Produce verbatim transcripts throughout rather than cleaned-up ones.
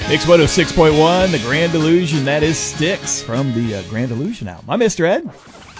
Mix one oh six point one, The Grand Illusion. That is Styx from the uh, Grand Illusion album. I'm Mister Ed.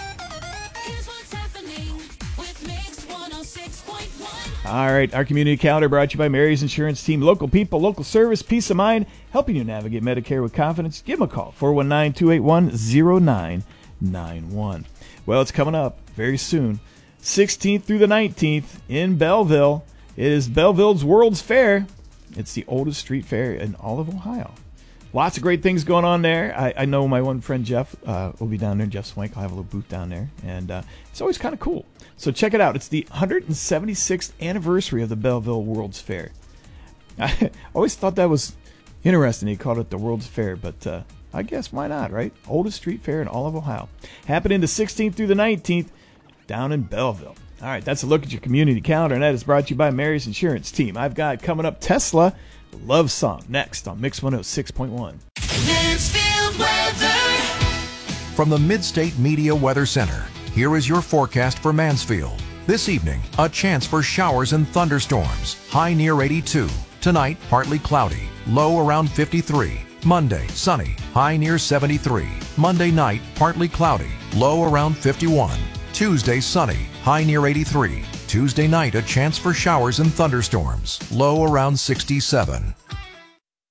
All right, our community calendar brought to you by Mary's Insurance Team. Local people, local service, peace of mind, helping you navigate Medicare with confidence. Give them a call, four one nine, two eight one, zero nine nine one. Well, it's coming up very soon, sixteenth through the nineteenth in Belleville. It is Belleville's World's Fair. It's the oldest street fair in all of Ohio. Lots of great things going on there. I, I know my one friend Jeff uh, will be down there. Jeff Swank will have a little booth down there. And uh, it's always kind of cool. So check it out. It's the one hundred seventy-sixth anniversary of the Belleville World's Fair. I always thought that was interesting. He called it the World's Fair. But uh, I guess why not, right? Oldest street fair in all of Ohio. Happening the sixteenth through the nineteenth down in Belleville. All right, that's a look at your community calendar, and that is brought to you by Mary's Insurance Team. I've got coming up Tesla, Love Song, next on Mix one oh six point one. Mansfield weather. From the Midstate Media Weather Center, here is your forecast for Mansfield. This evening, a chance for showers and thunderstorms, high near eighty-two. Tonight, partly cloudy, low around fifty-three. Monday, sunny, high near seventy-three. Monday night, partly cloudy, low around fifty-one. Tuesday, sunny, high near eighty-three. Tuesday night, a chance for showers and thunderstorms, low around sixty-seven.